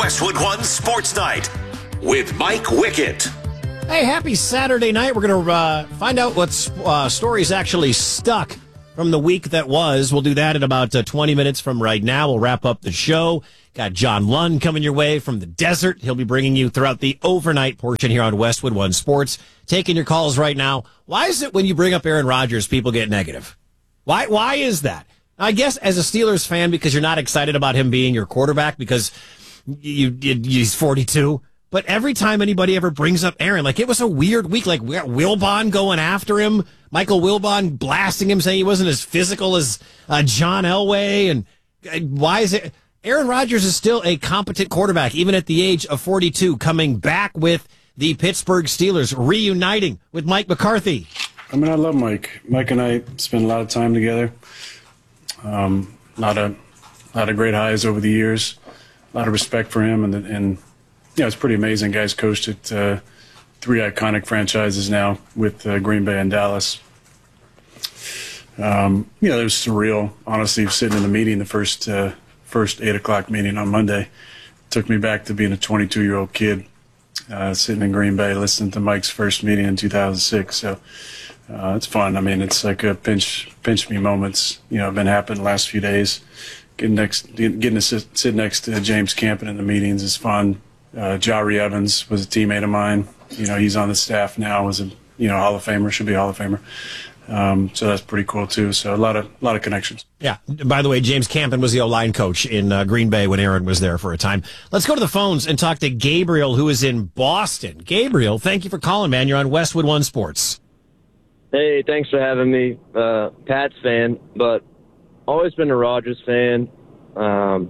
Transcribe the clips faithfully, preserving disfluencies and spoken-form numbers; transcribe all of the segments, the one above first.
Westwood One Sports Night with Mike Wickett. Hey, happy Saturday night. We're going to uh, find out what uh, stories actually stuck from the week that was. We'll do that in about uh, twenty minutes from right now. We'll wrap up the show. Got John Lund coming your way from the desert. He'll be bringing you throughout the overnight portion here on Westwood One Sports. Taking your calls right now. Why is it when you bring up Aaron Rodgers, people get negative? Why, why is that? I guess as a Steelers fan, because you're not excited about him being your quarterback because you, you he's forty-two. But every time anybody ever brings up Aaron, like it was a weird week, like we got Wilbon going after him, Michael Wilbon blasting him, saying he wasn't as physical as uh, John Elway. And uh, why is it? Aaron Rodgers is still a competent quarterback, even at the age of forty-two, coming back with the Pittsburgh Steelers, reuniting with Mike McCarthy. I mean, I love Mike. Mike and I spent a lot of time together. Um, a lot of, a lot of great highs over the years. A lot of respect for him, and and yeah, it's pretty amazing. Guys coached at uh, three iconic franchises now with uh, Green Bay and Dallas. Um, you know, it was surreal. Honestly, sitting in the meeting, the first uh, first eight o'clock meeting on Monday, took me back to being a twenty-two-year-old kid uh, sitting in Green Bay, listening to Mike's first meeting in two thousand six. So. Uh, it's fun. I mean, it's like a pinch, pinch me moments. You know, have been happening the last few days. Getting next, getting to sit, sit next to James Campen in the meetings is fun. Uh, Jari Evans was a teammate of mine. You know, he's on the staff now. Was a you know Hall of Famer, should be a Hall of Famer. Um, so that's pretty cool too. So a lot of, a lot of connections. Yeah. By the way, James Campen was the O-line coach in uh, Green Bay when Aaron was there for a time. Let's go to the phones and talk to Gabriel, who is in Boston. Gabriel, thank you for calling, man. You're on Westwood One Sports. Hey, thanks for having me. Uh, Pats fan, but always been a Rodgers fan. Um,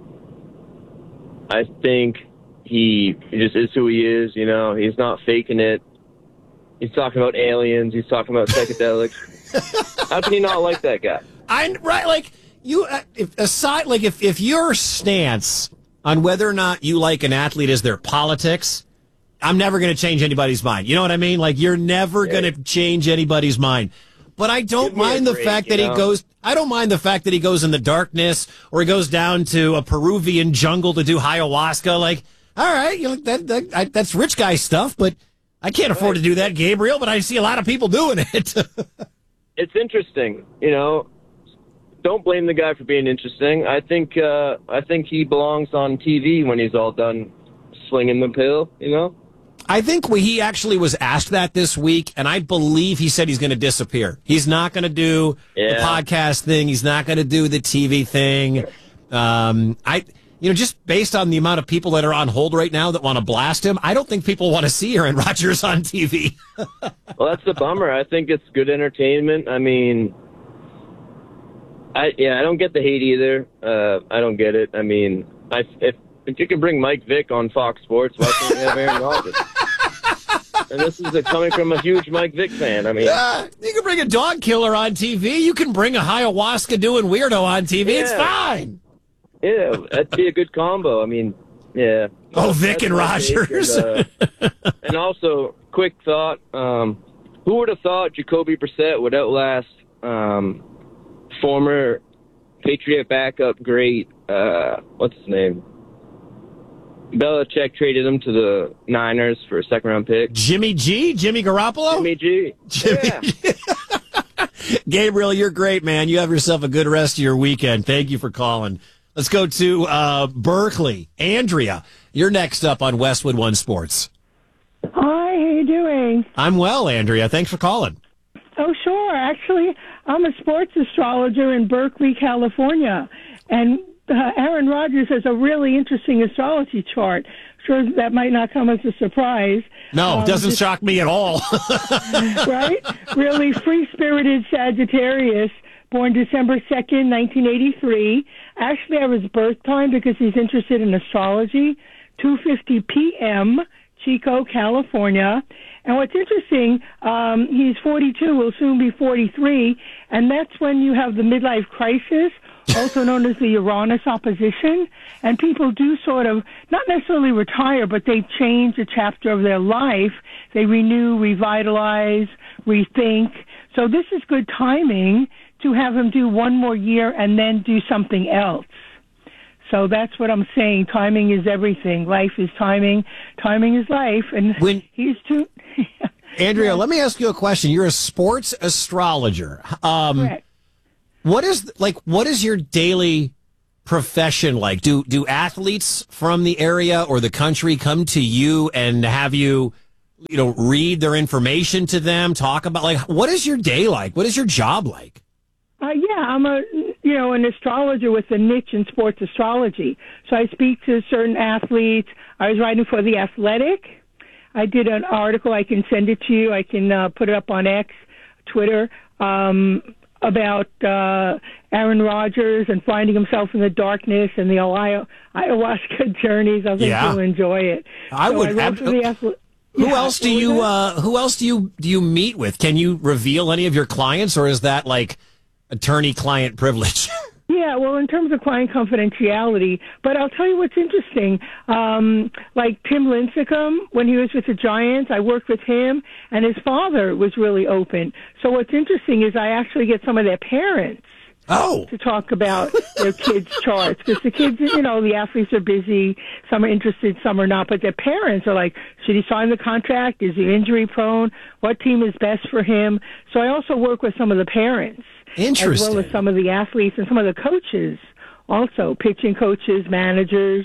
I think he, he just is who he is, you know. He's not faking it. He's talking about aliens. He's talking about psychedelics. How can you not like that guy? I right, like you. Uh, if, aside, like if if your stance on whether or not you like an athlete is their politics, I'm never going to change anybody's mind. You know what I mean? Like, you're never going to change anybody's mind. But I don't mind the fact that he goes, I don't mind the fact that he goes in the darkness or he goes down to a Peruvian jungle to do ayahuasca. Like, all right, you know, that, that I, that's rich guy stuff, but I can't afford to do that, Gabriel, but I see a lot of people doing it. It's interesting, you know. Don't blame the guy for being interesting. I think, uh, I think he belongs on T V when he's all done slinging the pill, you know? I think we, he actually was asked that this week, and I believe he said he's going to disappear. He's not going to do yeah. the podcast thing. He's not going to do the T V thing. Um, I, you know, just based on the amount of people that are on hold right now that want to blast him, I don't think people want to see Aaron Rodgers on T V. Well, that's the bummer. I think it's good entertainment. I mean, I yeah, I don't get the hate either. Uh, I don't get it. I mean, I if. If you can bring Mike Vick on Fox Sports, why can't you have Aaron Rodgers? And this is a, coming from a huge Mike Vick fan. I mean, yeah, you can bring a dog killer on T V. You can bring a ayahuasca doing weirdo on T V. Yeah. It's fine. Yeah, that'd be a good combo. I mean, yeah. Oh, Vick and Rodgers. And, uh, and also, quick thought: um, who would have thought Jacoby Brissett would outlast um, former Patriot backup great? Uh, what's his name? Belichick traded him to the Niners for a second-round pick. Jimmy G? Jimmy Garoppolo? Jimmy G. Jimmy yeah. G. Gabriel, you're great, man. You have yourself a good rest of your weekend. Thank you for calling. Let's go to uh, Berkeley. Andrea, you're next up on Westwood One Sports. Hi, how you doing? I'm well, Andrea. Thanks for calling. Oh, sure. Actually, I'm a sports astrologer in Berkeley, California, and Uh, Aaron Rodgers has a really interesting astrology chart. Sure, that might not come as a surprise. No, um, it doesn't just, shock me at all. Right? Really free-spirited Sagittarius, born December second, nineteen eighty-three. Actually, I was birth time because he's interested in astrology. two fifty p.m., Chico, California. And what's interesting, um, he's forty-two, will soon be forty-three, and that's when you have the midlife crisis, also known as the Uranus opposition, and people do sort of, not necessarily retire, but they change a chapter of their life. They renew, revitalize, rethink. So this is good timing to have him do one more year and then do something else. So that's what I'm saying. Timing is everything. Life is timing. Timing is life. And When- he's too... Andrea, let me ask you a question. You're a sports astrologer. Um, Correct. what is like? What is your daily profession like? Do do athletes from the area or the country come to you and have you, you know, read their information to them? Talk about like what is your day like? What is your job like? Uh, yeah, I'm a you know an astrologer with a niche in sports astrology. So I speak to certain athletes. I was writing for The Athletic. I did an article. I can send it to you. I can uh, put it up on X, Twitter, um, about uh, Aaron Rodgers and finding himself in the darkness and the Ohio, ayahuasca journeys. I think Yeah. you'll enjoy it. I So would. I wrote ab- for the Athletic. who Yeah, else do what was you? that? Uh, who else do you do you meet with? Can you reveal any of your clients, or is that like attorney-client privilege? Yeah, well, in terms of client confidentiality, but I'll tell you what's interesting. Um, like Tim Lincecum, when he was with the Giants, I worked with him, and his father was really open. So what's interesting is I actually get some of their parents Oh, to talk about their kids' charts, because the kids, you know, the athletes are busy. Some are interested, some are not. But their parents are like, should he sign the contract? Is he injury prone? What team is best for him? So I also work with some of the parents. interesting. As well as some of the athletes and some of the coaches, also pitching coaches, managers.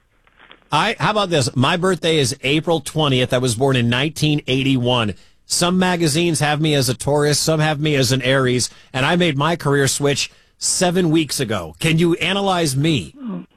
I how about this? My birthday is April twentieth. I was born in nineteen eighty-one. Some magazines have me as a Taurus, some have me as an Aries, and I made my career switch seven weeks ago. Can you analyze me?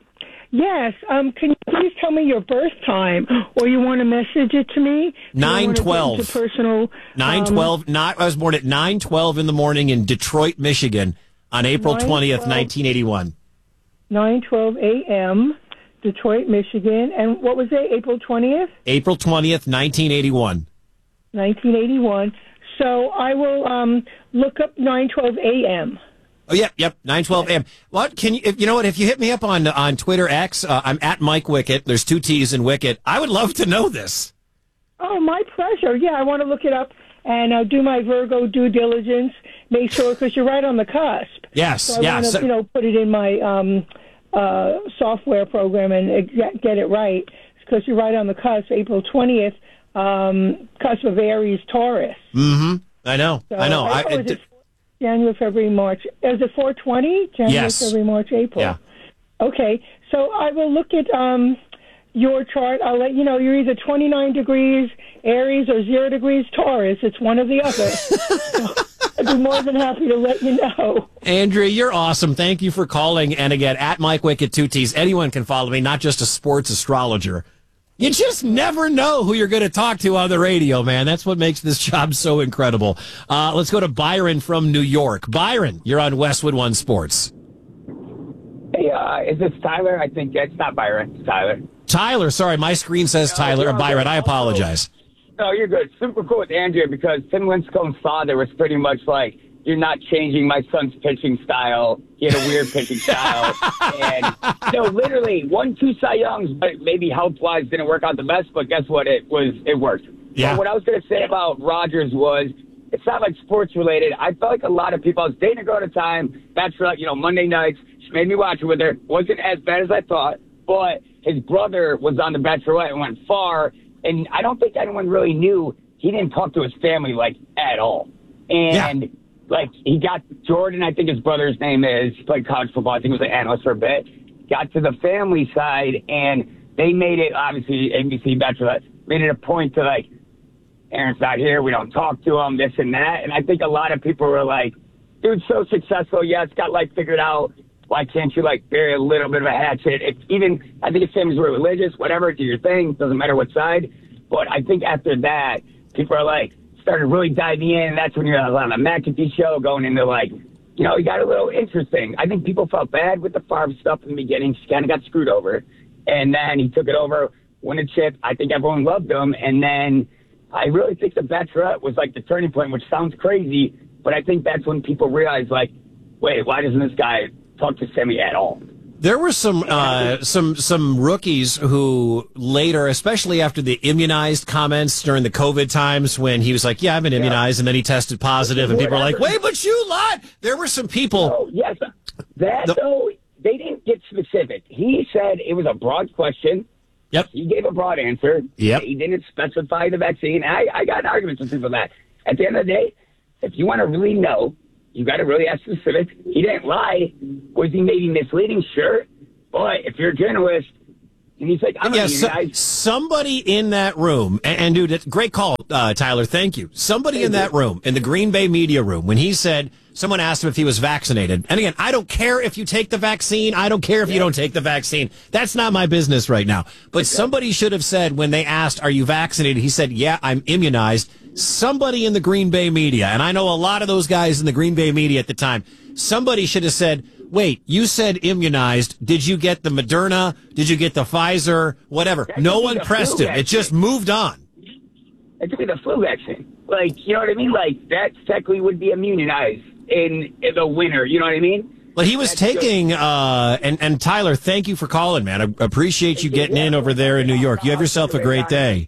Yes. Um, can you please tell me your birth time, or you want to message it to me? nine twelve. Personal. Nine twelve. Not. I was born at nine twelve in the morning in Detroit, Michigan, on April twentieth, nineteen eighty-one. nine twelve a.m. Detroit, Michigan, and what was it? April twentieth. April twentieth, nineteen eighty-one. nineteen eighty-one. So I will um, look up nine twelve a.m. Oh, yep, yep, nine twelve a.m. What can you? If, you know what? If you hit me up on on Twitter X, uh, I'm at Mike Wicket. There's two T's in Wicket. I would love to know this. Oh, my pleasure. Yeah, I want to look it up and uh, do my Virgo due diligence. Make sure, because you're right on the cusp. Yes, So I yeah. want to, so- you know, put it in my um, uh, software program and ex- get it right, because you're right on the cusp. April twentieth, um, cusp of Aries, Taurus. Mm-hmm. I know. So, I know. I, oh, is it January, February, March. Is it four twenty? January, Yes. February, March, April. Yeah. Okay. So I will look at um, your chart. I'll let you know you're either twenty-nine degrees Aries or zero degrees Taurus. It's one or the other. So I'd be more than happy to let you know. Andrea, you're awesome. Thank you for calling. And again, at Mike Wicket, two T's. Anyone can follow me, not just a sports astrologer. You just never know who you're going to talk to on the radio, man. That's what makes this job so incredible. Uh, let's go to Byron from New York. Byron, you're on Westwood One Sports. Hey, uh, is this Tyler? I think it's not Byron. It's Tyler. Tyler, sorry, my screen says Tyler. you're Or Byron, good. I apologize. No, you're good. Super cool with Andrea, because Tim Lincecum's father was pretty much like, you're not changing my son's pitching style. He had a weird pitching style. And, no, literally, won two Cy Youngs, but maybe health-wise didn't work out the best, but guess what? It was, it worked. Yeah. But what I was going to say about Rodgers was, it's not like sports-related. I felt like a lot of people, I was dating a girl at the time, Bachelorette, you know, Monday nights, she made me watch it with her. Wasn't as bad as I thought, but his brother was on the Bachelorette and went far, and I don't think anyone really knew. He didn't talk to his family, like, at all. And... Yeah. Like, he got Jordan, I think his brother's name is, he played college football, I think he was an analyst for a bit, got to the family side, and they made it, obviously, A B C Bachelorette, made it a point to, like, Aaron's not here, we don't talk to him, this and that, and I think a lot of people were like, dude's so successful, yeah, it's got, like, figured out, why can't you, like, bury a little bit of a hatchet? If even, I think his family's were religious, whatever, do your thing, doesn't matter what side, but I think after that, people are like, started really diving in. That's when you're on the McAfee show going into, like, you know, you got a little interesting. I think people felt bad with the Favre stuff in the beginning. She kind of got screwed over. And then he took it over, won a chip. I think everyone loved him. And then I really think the Bachelorette was like the turning point, which sounds crazy, but I think that's when people realized, like, wait, why doesn't this guy talk to Semi at all? There were some uh, some some rookies who later, especially after the immunized comments during the COVID times, when he was like, "Yeah, I've been immunized," and then he tested positive, and people were like, "Wait, but you lied." There were some people. Oh, yes, that The- though. they didn't get specific. He said it was a broad question. Yep. He gave a broad answer. Yep. He didn't specify the vaccine. I, I got arguments with people with that. At the end of the day, if you want to really know, you got to really ask specifics. He didn't lie. Was he maybe misleading? Sure. But if you're a journalist, and he's like, I'm yeah, a so, guy. somebody in that room, and, and dude, it's great call, uh, Tyler. Thank you. Somebody Thank in that you. room, in the Green Bay media room, when he said, someone asked him if he was vaccinated. And again, I don't care if you take the vaccine. I don't care if yeah. you don't take the vaccine. That's not my business right now. But okay. somebody should have said when they asked, are you vaccinated? He said, yeah, I'm immunized. Somebody in the Green Bay media, and I know a lot of those guys in the Green Bay media at the time, somebody should have said, wait, you said immunized. Did you get the Moderna? Did you get the Pfizer? Whatever. That no one pressed it. It just moved on. It could be the flu vaccine. Like, you know what I mean? Like, that technically would be immunized in, in the winter. You know what I mean? But he was That's taking, good. uh, and, and Tyler, thank you for calling, man. I appreciate you getting in over there in New York. You have yourself a great day.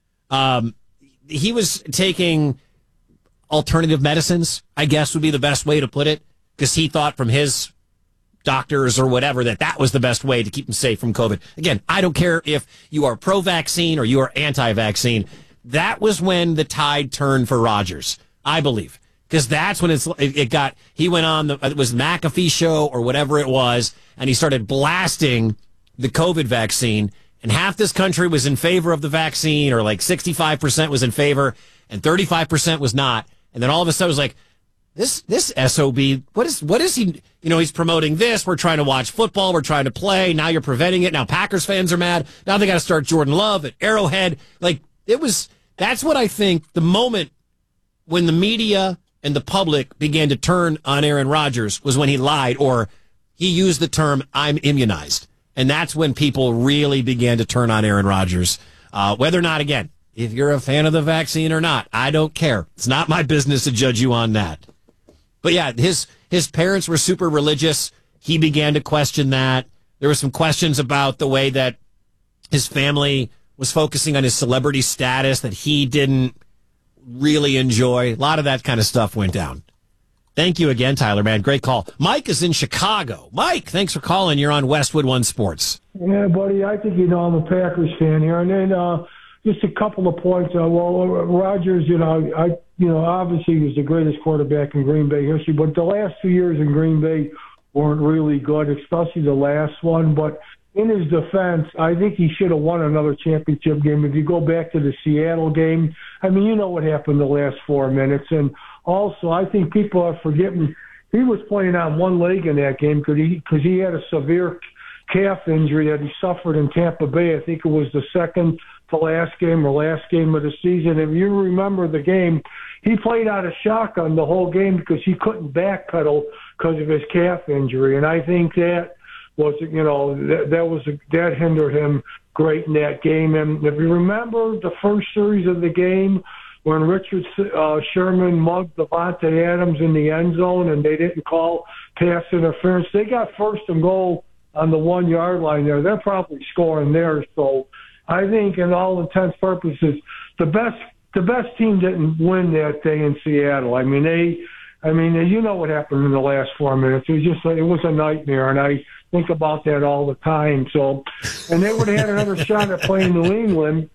Um, he was taking alternative medicines, I guess would be the best way to put it, because he thought from his doctors or whatever that that was the best way to keep him safe from COVID. Again, I don't care if you are pro-vaccine or you are anti-vaccine. That was when the tide turned for Rodgers, I believe, because that's when it's it got. He went on the it was McAfee show or whatever it was, and he started blasting the COVID vaccine. And half this country was in favor of the vaccine, or like sixty-five percent was in favor, and thirty-five percent was not. And then all of a sudden it was like, This this S O B, what is what is he, you know, he's promoting this. We're trying to watch football. We're trying to play. Now you're preventing it. Now Packers fans are mad. Now they got to start Jordan Love at Arrowhead. Like, it was, that's what I think the moment when the media and the public began to turn on Aaron Rodgers was when he lied, or he used the term, I'm immunized. And that's when people really began to turn on Aaron Rodgers. Uh, whether or not, again, if you're a fan of the vaccine or not, I don't care. It's not my business to judge you on that. But yeah, his his parents were super religious. He began to question that. There were some questions about the way that his family was focusing on his celebrity status that he didn't really enjoy. A lot of that kind of stuff went down. Thank you again, Tyler, man. Great call. Mike is in Chicago. Mike, thanks for calling. You're on Westwood One Sports. Yeah, buddy, I think you know I'm a Packers fan here. And then uh, just a couple of points. Uh, well, Rodgers, you know, I, you know, obviously he was the greatest quarterback in Green Bay history, but the last two years in Green Bay weren't really good, especially the last one. But in his defense, I think he should have won another championship game. If you go back to the Seattle game, I mean, you know what happened the last four minutes. And also, I think people are forgetting he was playing on one leg in that game because he, cause he had a severe calf injury that he suffered in Tampa Bay. I think it was the second to last game or last game of the season. If you remember the game, he played out of shotgun the whole game because he couldn't backpedal because of his calf injury. And I think that was, you know, that, that was that hindered him great in that game. And if you remember the first series of the game when Richard uh, Sherman mugged Devontae Adams in the end zone and they didn't call pass interference, they got first and goal on the one-yard line there. They're probably scoring there. So I think in all intents purposes, the best the best team didn't win that day in Seattle. I mean, they, I mean, you know what happened in the last four minutes. It was just, it was a nightmare, and I think about that all the time. So, and they would have had another shot at playing New England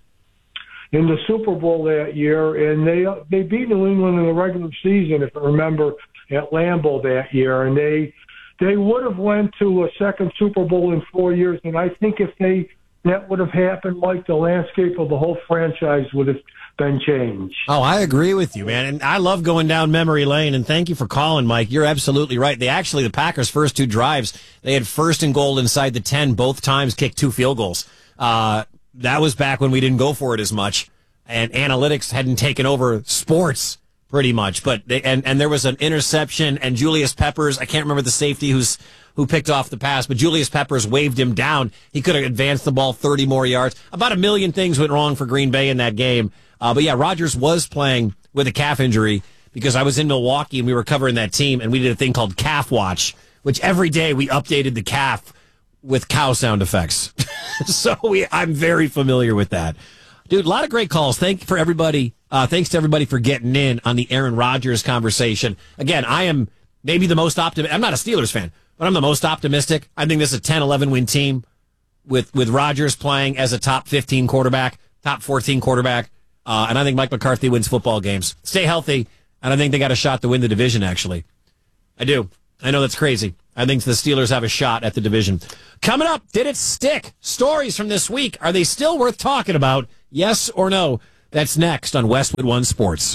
in the Super Bowl that year, and they they beat New England in the regular season, if I remember, at Lambeau that year, and they they would have went to a second Super Bowl in four years. And I think if they that would have happened, like the landscape of the whole franchise would have been changed. Oh, I agree with you, man. And I love going down memory lane. And thank you for calling, Mike. You're absolutely right. They actually, the Packers' first two drives, they had first and goal inside the ten, both times kicked two field goals. Uh, that was back when we didn't go for it as much. And analytics hadn't taken over sports pretty much. But they, and, and there was an interception, and Julius Peppers, I can't remember the safety who's who picked off the pass, but Julius Peppers waved him down. He could have advanced the ball thirty more yards. About a million things went wrong for Green Bay in that game. Uh, but yeah, Rodgers was playing with a calf injury because I was in Milwaukee and we were covering that team, and we did a thing called Calf Watch, which every day we updated the calf with cow sound effects. So we, I'm very familiar with that. Dude, a lot of great calls. Thank you for everybody. Uh, thanks to everybody for getting in on the Aaron Rodgers conversation. Again, I am maybe the most optimistic. I'm not a Steelers fan, but I'm the most optimistic. I think this is a ten eleven win team with, with Rodgers playing as a top fifteen quarterback, top fourteen quarterback. Uh, and I think Mike McCarthy wins football games. Stay healthy, and I think they got a shot to win the division, actually. I do. I know that's crazy. I think the Steelers have a shot at the division. Coming up, did it stick? Stories from this week. Are they still worth talking about? Yes or no? That's next on Westwood One Sports.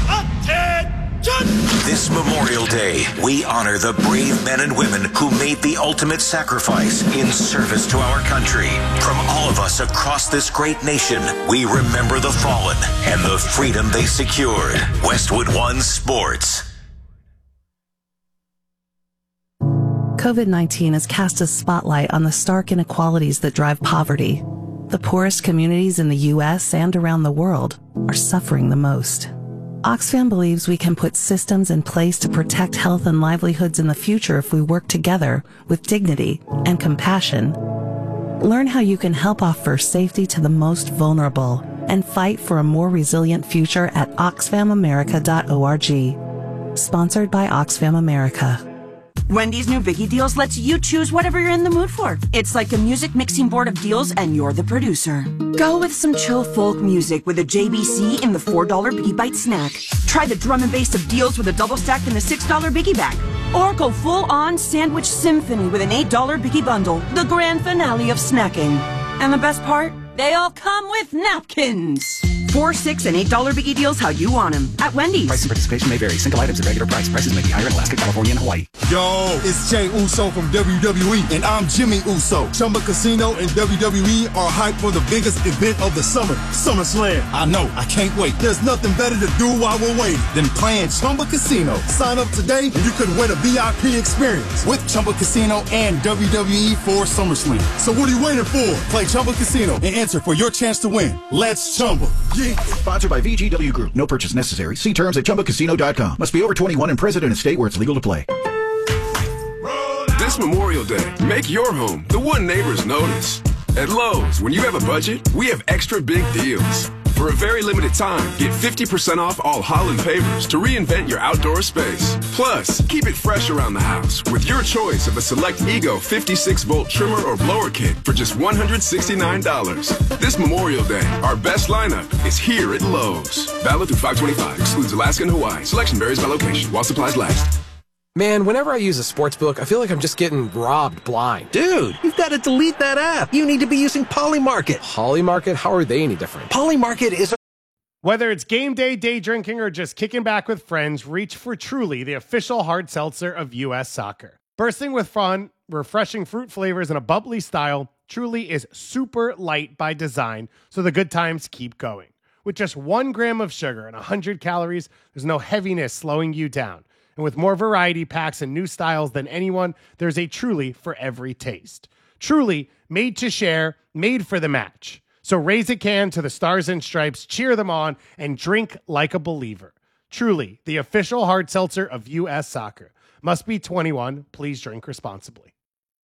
This Memorial Day, we honor the brave men and women who made the ultimate sacrifice in service to our country. From all of us across this great nation, we remember the fallen and the freedom they secured. Westwood One Sports. COVID nineteen has cast a spotlight on the stark inequalities that drive poverty. The poorest communities in the U S and around the world are suffering the most. Oxfam believes we can put systems in place to protect health and livelihoods in the future if we work together with dignity and compassion. Learn how you can help offer safety to the most vulnerable and fight for a more resilient future at oxfam america dot org. Sponsored by Oxfam America. Wendy's new Biggie Deals lets you choose whatever you're in the mood for. It's like a music mixing board of deals, and you're the producer. Go with some chill folk music with a J B C in the four dollar Biggie Bite snack. Try the drum and bass of deals with a double stack in the six dollar Biggie Bag. Or go full-on sandwich symphony with an eight dollar Biggie Bundle, the grand finale of snacking. And the best part? They all come with napkins. Four, six, and eight dollar Biggie Deals how you want them at Wendy's. Price and participation may vary. Single items at regular price. Prices may be higher in Alaska, California, and Hawaii. Yo, it's Jay Uso from W W E, and I'm Jimmy Uso. Chumba Casino and W W E are hyped for the biggest event of the summer, SummerSlam. I know, I can't wait. There's nothing better to do while we're waiting than playing Chumba Casino. Sign up today, and you could win a V I P experience with Chumba Casino and W W E for SummerSlam. So what are you waiting for? Play Chumba Casino and enter for your chance to win. Let's Chumba. Yeah. Sponsored by V G W Group. No purchase necessary. See terms at chumba casino dot com. Must be over twenty-one and present in a state where it's legal to play. This Memorial Day, make your home the one neighbors notice. At Lowe's, when you have a budget, we have extra big deals. For a very limited time, get fifty percent off all Holland pavers to reinvent your outdoor space. Plus, keep it fresh around the house with your choice of a select Ego fifty-six volt trimmer or blower kit for just one hundred sixty-nine dollars. This Memorial Day, our best lineup is here at Lowe's. Valid through five twenty-five. Excludes Alaska and Hawaii. Selection varies by location while supplies last. Man, whenever I use a sports book, I feel like I'm just getting robbed blind. Dude, you've got to delete that app. You need to be using Polymarket. Polymarket? How are they any different? Polymarket is a... Whether it's game day, day drinking, or just kicking back with friends, reach for Truly, the official hard seltzer of U S Soccer. Bursting with fun, refreshing fruit flavors, and a bubbly style, Truly is super light by design, so the good times keep going. With just one gram of sugar and one hundred calories, there's no heaviness slowing you down. And with more variety packs and new styles than anyone, there's a Truly for every taste. Truly, made to share, made for the match. So raise a can to the Stars and Stripes, cheer them on, and drink like a believer. Truly, the official hard seltzer of U S Soccer. Must be twenty-one. Please drink responsibly.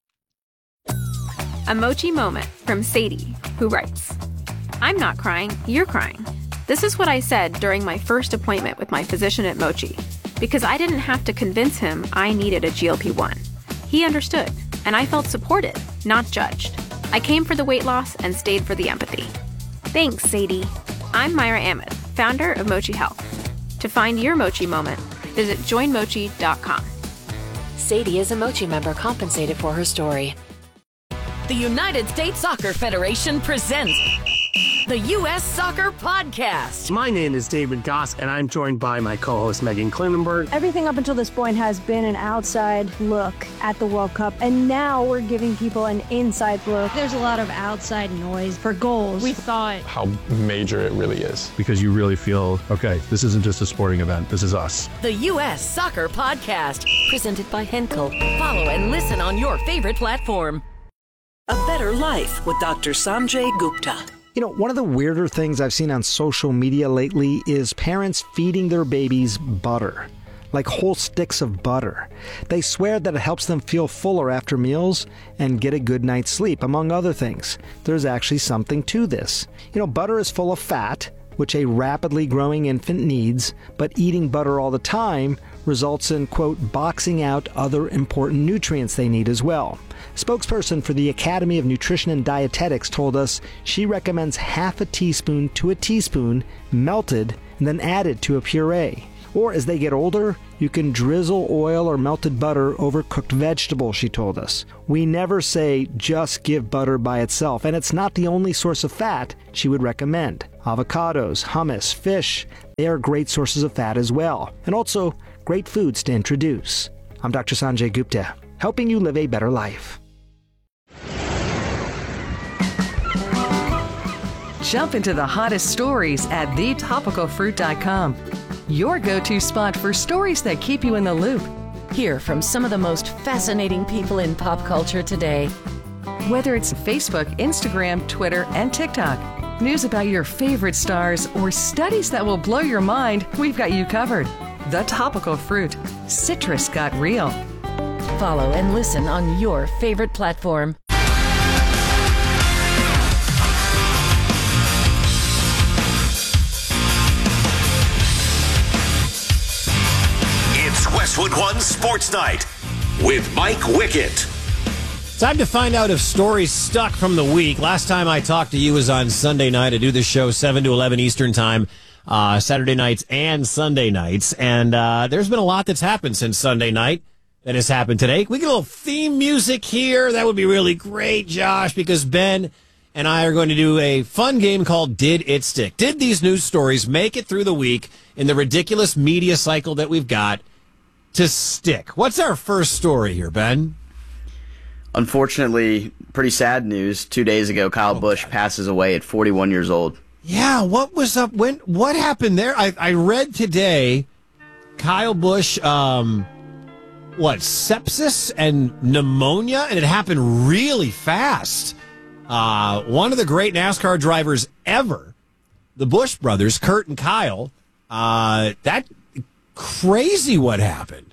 A Mochi moment from Sadie, who writes, I'm not crying, you're crying. This is what I said during my first appointment with my physician at Mochi. Because I didn't have to convince him I needed a G L P one. He understood, and I felt supported, not judged. I came for the weight loss and stayed for the empathy. Thanks, Sadie. I'm Myra Ahmed, founder of Mochi Health. To find your Mochi moment, visit join mochi dot com. Sadie is a Mochi member compensated for her story. The United States Soccer Federation presents the U S Soccer Podcast. My name is David Goss, and I'm joined by my co-host Megan Klinenberg. Everything up until this point has been an outside look at the World Cup, and now we're giving people an inside look. There's a lot of outside noise for goals. We thought how major it really is. Because you really feel, okay, this isn't just a sporting event, this is us. The U S Soccer Podcast, presented by Henkel. Follow and listen on your favorite platform. A Better Life with Doctor Sanjay Gupta. You know, one of the weirder things I've seen on social media lately is parents feeding their babies butter, like whole sticks of butter. They swear that it helps them feel fuller after meals and get a good night's sleep, among other things. There's actually something to this. You know, butter is full of fat, which a rapidly growing infant needs, but eating butter all the time results in, quote, boxing out other important nutrients they need as well. Spokesperson for the Academy of Nutrition and Dietetics told us she recommends half a teaspoon to a teaspoon melted and then added to a puree. Or as they get older, you can drizzle oil or melted butter over cooked vegetables, she told us. We never say just give butter by itself, and it's not the only source of fat she would recommend. Avocados, hummus, fish, they are great sources of fat as well, and also great foods to introduce. I'm Doctor Sanjay Gupta, helping you live a better life. Jump into the hottest stories at the topical fruit dot com. Your go-to spot for stories that keep you in the loop. Hear from some of the most fascinating people in pop culture today. Whether it's Facebook, Instagram, Twitter, and TikTok, news about your favorite stars, or studies that will blow your mind, we've got you covered. The Topical Fruit. Citrus got real. Follow and listen on your favorite platform. Westwood One Sports Night with Mike Wickett. Time to find out if stories stuck from the week. Last time I talked to you was on Sunday night. I do this show seven to eleven Eastern time, uh, Saturday nights and Sunday nights. And uh, there's been a lot that's happened since Sunday night that has happened today. We get a little theme music here. That would be really great, Josh, because Ben and I are going to do a fun game called Did It Stick? Did these news stories make it through the week in the ridiculous media cycle that we've got to stick? What's our first story here, Ben? Unfortunately, pretty sad news. Two days ago, Kyle oh, Busch God. passes away at forty-one years old. Yeah, what was up? When? What happened there? I, I read today, Kyle Busch, um, what, sepsis and pneumonia, and it happened really fast. Uh, one of the great NASCAR drivers ever, the Busch brothers, Kurt and Kyle, uh, that... crazy what happened.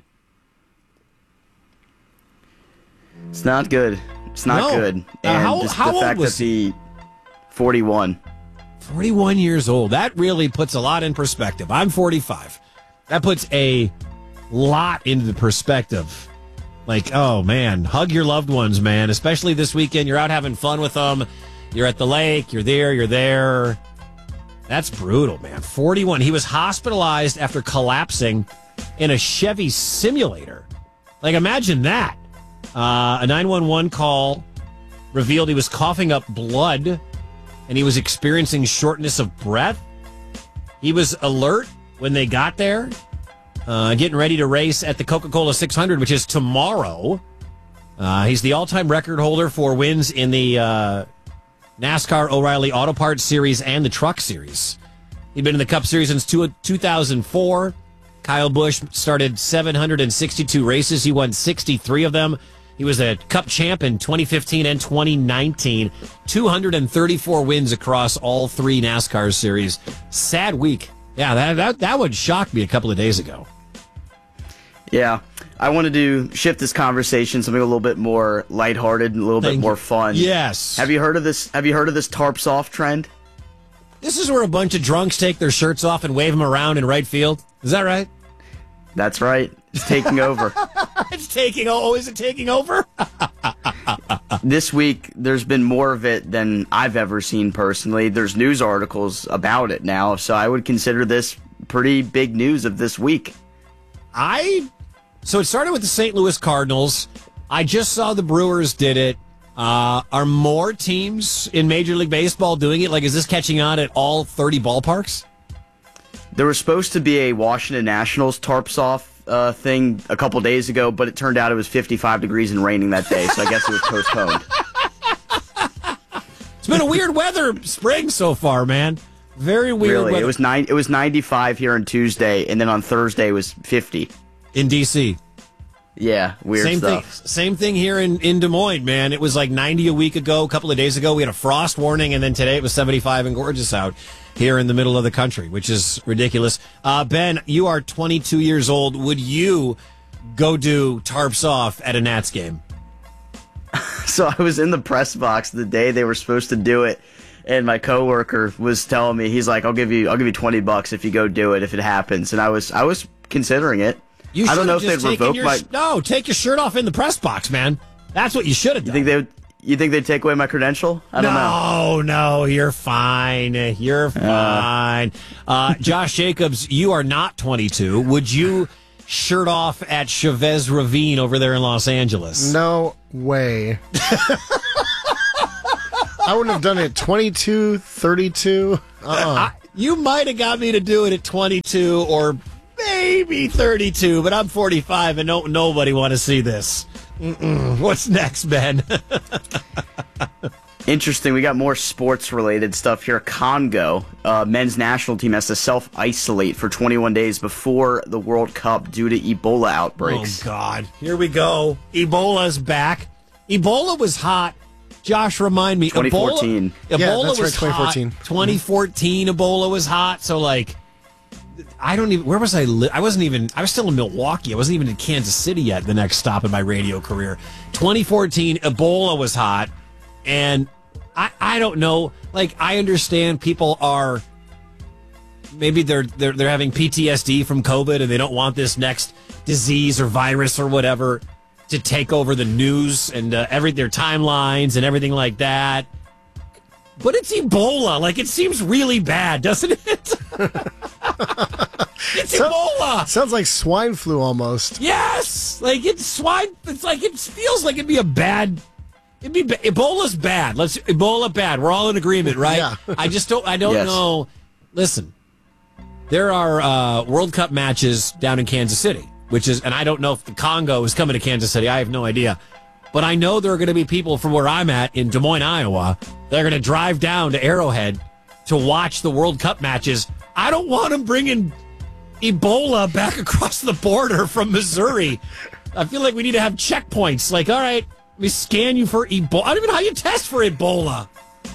It's not good. It's not no. good. And uh, how, just how the fact old was that the forty-one. forty-one years old. That really puts a lot in perspective. I'm forty-five. That puts a lot into the perspective. Like, oh man, hug your loved ones, man. Especially this weekend. You're out having fun with them. You're at the lake. You're there. You're there. That's brutal, man. forty-one. He was hospitalized after collapsing in a Chevy simulator. Like, imagine that. Uh, a nine one one call revealed he was coughing up blood and he was experiencing shortness of breath. He was alert when they got there, uh, getting ready to race at the Coca-Cola six hundred, which is tomorrow. Uh, he's the all-time record holder for wins in the uh, NASCAR O'Reilly Auto Parts Series and the Truck Series. He'd been in the Cup Series since two thousand four. Kyle Busch started seven hundred sixty-two races. He won sixty-three of them. He was a Cup champ in twenty fifteen and twenty nineteen. two hundred thirty-four wins across all three NASCAR series. Sad week. Yeah, that, that, that would shock me a couple of days ago. Yeah. I wanted to shift this conversation something a little bit more lighthearted and a little Thank bit more you. fun. Yes. Have you heard of this? Have you heard of this tarps off trend? This is where a bunch of drunks take their shirts off and wave them around in right field. Is that right? That's right. It's taking over. It's taking. Oh, is it taking over? This week, there's been more of it than I've ever seen personally. There's news articles about it now, so I would consider this pretty big news of this week. I so it started with the Saint Louis Cardinals. I just saw the Brewers did it. Uh, are more teams in Major League Baseball doing it? Like, is this catching on at all thirty ballparks? There was supposed to be a Washington Nationals tarps off uh, thing a couple days ago, but it turned out it was fifty-five degrees and raining that day, so I guess it was postponed. It's been a weird weather spring so far, man. Very weird really, weather. It was nine. It was ninety-five here on Tuesday, and then on Thursday it was fifty in D C. Yeah, weird same stuff. Thing, same thing here in, in Des Moines, man. It was like ninety a week ago. A couple of days ago, we had a frost warning, and then today it was seventy-five and gorgeous out here in the middle of the country, which is ridiculous. Uh, Ben, you are twenty-two years old. Would you go do tarps off at a Nats game? So I was in the press box the day they were supposed to do it, and my coworker was telling me, he's like, "I'll give you, I'll give you twenty bucks if you go do it if it happens." And I was, I was considering it. You I don't know if just they'd revoke your, my. No, take your shirt off in the press box, man. That's what you should have done. You think they would? You think they'd take away my credential? I don't no, know. No, you're fine. You're fine. Uh, uh, Josh Jacobs, you are not twenty-two. Would you shirt off at Chavez Ravine over there in Los Angeles? No way. I wouldn't have done it twenty-two, thirty-two. Uh-uh. I, you might have got me to do it at twenty-two or maybe thirty-two, but I'm forty-five and don't nobody want to see this. Mm-mm. What's next, Ben? Interesting. We got more sports-related stuff here. Congo, uh, men's national team has to self-isolate for twenty-one days before the World Cup due to Ebola outbreaks. Oh, God. Here we go. Ebola's back. Ebola was hot. Josh, remind me. twenty fourteen. Ebola, Ebola yeah, that's was right, twenty fourteen. Hot. twenty fourteen Ebola was hot. So, like, I don't even, where was I? Li- I wasn't even, I was still in Milwaukee. I wasn't even in Kansas City yet, the next stop in my radio career. twenty fourteen, Ebola was hot. And I, I don't know. Like, I understand people are, maybe they're, they're, they're having P T S D from COVID and they don't want this next disease or virus or whatever to take over the news and uh, every their timelines and everything like that. But it's Ebola. Like, it seems really bad, doesn't it? It's so, Ebola. Sounds like swine flu almost. Yes. Like, it's swine. It's like, it feels like it'd be a bad. It'd be ba- Ebola's bad. Let's Ebola bad. We're all in agreement, right? Yeah. I just don't. I don't yes. know. Listen, there are uh, World Cup matches down in Kansas City, which is, and I don't know if the Congo is coming to Kansas City. I have no idea. But I know there are going to be people from where I'm at in Des Moines, Iowa. They're going to drive down to Arrowhead to watch the World Cup matches. I don't want them bringing Ebola back across the border from Missouri. I feel like we need to have checkpoints. Like, all right, let me scan you for Ebola. I don't even know how you test for Ebola.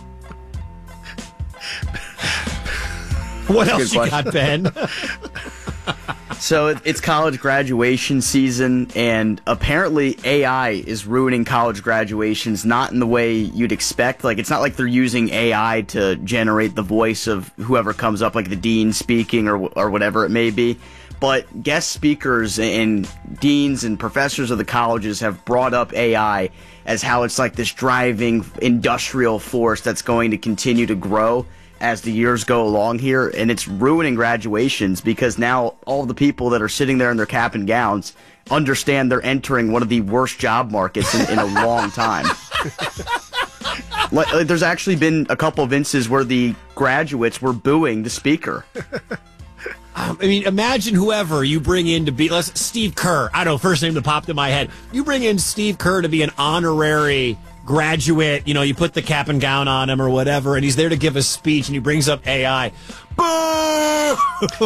What else you got, Ben? So it's college graduation season, and apparently A I is ruining college graduations, not in the way you'd expect. Like, it's not like they're using A I to generate the voice of whoever comes up, like the dean speaking or or whatever it may be. But guest speakers and deans and professors of the colleges have brought up A I as how it's like this driving industrial force that's going to continue to grow as the years go along here, and it's ruining graduations because now all the people that are sitting there in their cap and gowns understand they're entering one of the worst job markets in, in a long time. Like, like, there's actually been a couple of instances where the graduates were booing the speaker. Um, I mean, imagine whoever you bring in to be, let's Steve Kerr. I don't know, first name that popped in my head. You bring in Steve Kerr to be an honorary graduate, you know, you put the cap and gown on him or whatever, and he's there to give a speech, and he brings up A I. Boo!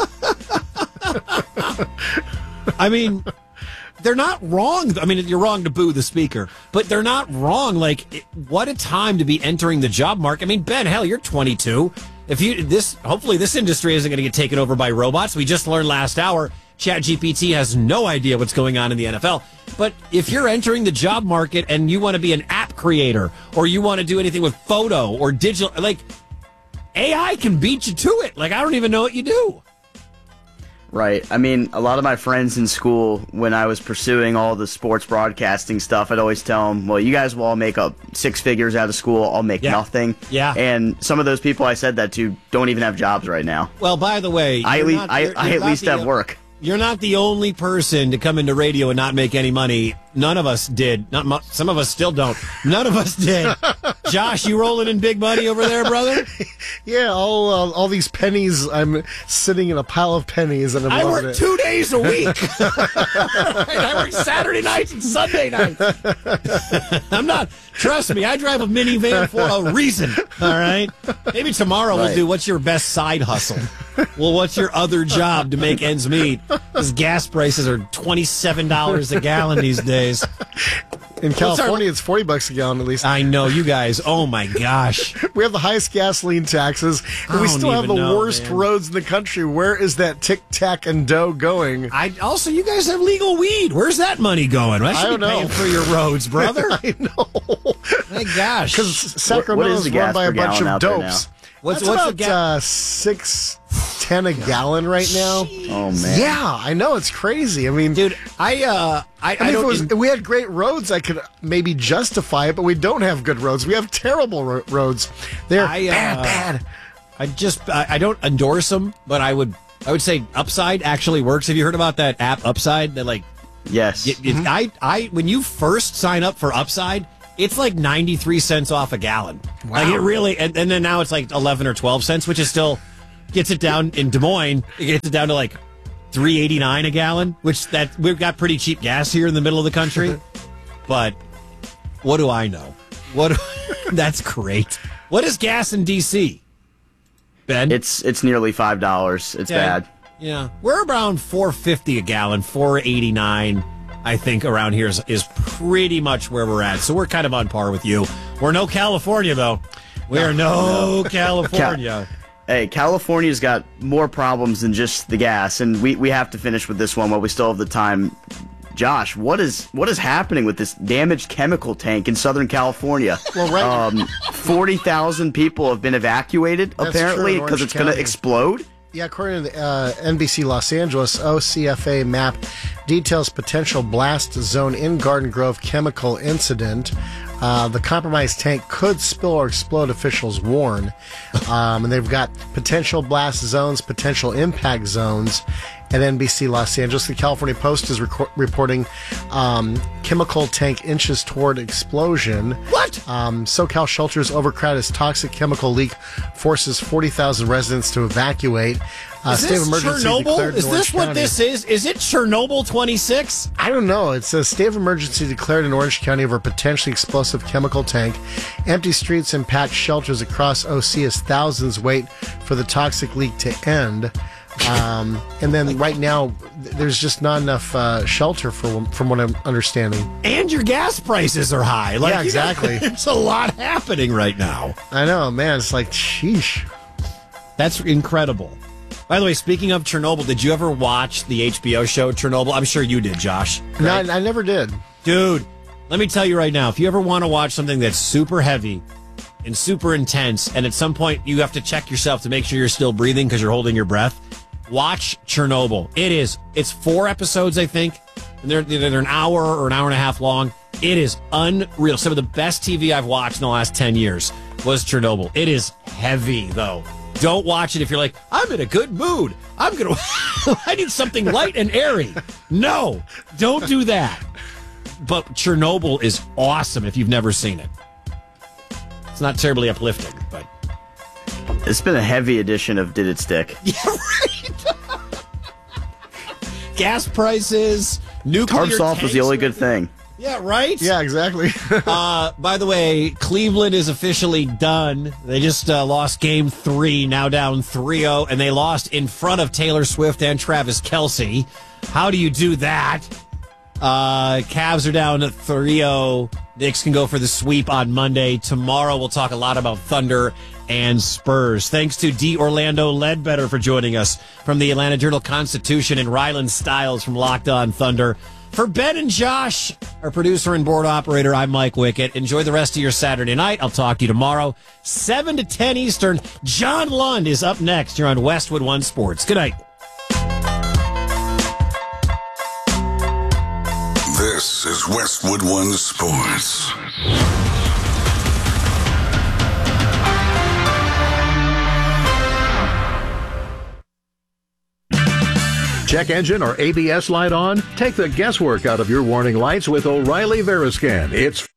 I mean, they're not wrong. I mean, you're wrong to boo the speaker, but they're not wrong. Like, it, what a time to be entering the job market. I mean, Ben, hell, you're twenty-two. If you this, hopefully, this industry isn't going to get taken over by robots. We just learned last hour ChatGPT has no idea what's going on in the N F L. But if you're entering the job market and you want to be an app creator or you want to do anything with photo or digital, like, A I can beat you to it. Like, I don't even know what you do. Right. I mean, a lot of my friends in school, when I was pursuing all the sports broadcasting stuff, I'd always tell them, well, you guys will all make up six figures out of school. I'll make yeah. nothing. Yeah. And some of those people I said that to don't even have jobs right now. Well, by the way, I, le- not, I, you're, I you're at least the, have work. You're not the only person to come into radio and not make any money. None of us did. Not mu- Some of us still don't. None of us did. Josh, you rolling in big money over there, brother? Yeah, all uh, all these pennies. I'm sitting in a pile of pennies, and I'm I loving work it. two days a week. I work Saturday nights and Sunday nights. I'm not. Trust me, I drive a minivan for a reason. All right. Maybe tomorrow Right. we'll do what's your best side hustle. Well, what's your other job to make ends meet? Because gas prices are twenty-seven dollars a gallon these days. In California, it's forty bucks a gallon at least. I know, you guys. Oh, my gosh. We have the highest gasoline taxes, and I we don't still have the even know, worst man. roads in the country. Where is that tic tac and dough going? I also, you guys have legal weed. Where's that money going? I should I don't be know. paying for your roads, brother. I know. My gosh. Because Sacramento what is is the run gas by a per bunch gallon of out there dopes. now? What's, That's what's about the ga- uh, six ten a gallon right now. Oh man. Yeah, I know, it's crazy. I mean, dude, I uh, I, I, I mean, if, don't. it was, in- if we had great roads, I could maybe justify it, but we don't have good roads. We have terrible ro- roads. They're I, uh, bad, bad. I just I, I don't endorse them, but I would I would say Upside actually works. Have you heard about that app Upside? That like yes, it, it, I I when you first sign up for Upside, it's like ninety-three cents off a gallon. Wow. Like it really, and, and then now it's like eleven or twelve cents, which is still gets it down in Des Moines. It gets it down to like three eighty-nine a gallon, which that we've got pretty cheap gas here in the middle of the country. But what do I know? What that's great. What is gas in D C? Ben, It's it's nearly five dollars. It's Yeah. bad. Yeah, we're around four fifty a gallon, four eighty-nine. I think around here is, is pretty much where we're at. So we're kind of on par with you. We're no California though. We are no, no. California. Hey, California's got more problems than just the gas, and we, we have to finish with this one while we still have the time. Josh, what is what is happening with this damaged chemical tank in Southern California? Well, right. Um, forty thousand people have been evacuated, That's apparently, true in because Orange it's going to County. explode. Yeah, according to the, uh, N B C Los Angeles, O C F A map details potential blast zone in Garden Grove chemical incident. Uh, the compromised tank could spill or explode, officials warn. Um, and they've got potential blast zones, potential impact zones at N B C Los Angeles. The California Post is reco- reporting um, chemical tank inches toward explosion. What? Um, SoCal shelters overcrowded as toxic chemical leak forces forty thousand residents to evacuate. Uh, Is state this of emergency Chernobyl? declared in Is Orange this what County. this is? Is it Chernobyl twenty-six? I don't know. It says state of emergency declared in Orange County over a potentially explosive chemical tank. Empty streets and patched shelters across O C as thousands wait for the toxic leak to end. Um, and then right now, th- there's just not enough uh, shelter for, from what I'm understanding. And your gas prices are high. Like, Yeah, you know, exactly. there's a lot happening right now. I know, man. It's like, sheesh. That's incredible. By the way, speaking of Chernobyl, did you ever watch the H B O show Chernobyl? I'm sure you did, Josh. No, right? I, I never did. Dude, let me tell you right now, if you ever want to watch something that's super heavy and super intense, and at some point you have to check yourself to make sure you're still breathing because you're holding your breath, watch Chernobyl. It is. It's four episodes, I think, and they're, they're an hour or an hour and a half long. It is unreal. Some of the best T V I've watched in the last ten years was Chernobyl. It is heavy, though. Don't watch it if you're like, I'm in a good mood. I'm going to, I need something light and airy. No, don't do that. But Chernobyl is awesome if you've never seen it. It's not terribly uplifting, but. It's been a heavy edition of Did It Stick? Yeah, right. Gas prices, nuclear Tarps off was the tanks. only good thing. Yeah, right? Yeah, exactly. uh, by the way, Cleveland is officially done. They just uh, lost game three, now down three oh, and they lost in front of Taylor Swift and Travis Kelce. How do you do that? Uh, Cavs are down at three oh. Knicks can go for the sweep on Monday. Tomorrow we'll talk a lot about Thunder and Spurs. Thanks to D. Orlando Ledbetter for joining us from the Atlanta Journal-Constitution and Ryland Stiles from Locked On Thunder. For Ben and Josh, our producer and board operator, I'm Mike Wickett. Enjoy the rest of your Saturday night. I'll talk to you tomorrow, seven to ten Eastern. John Lund is up next here on Westwood One Sports. Good night. This is Westwood One Sports. Check engine or A B S light on? Take the guesswork out of your warning lights with O'Reilly Veriscan. It's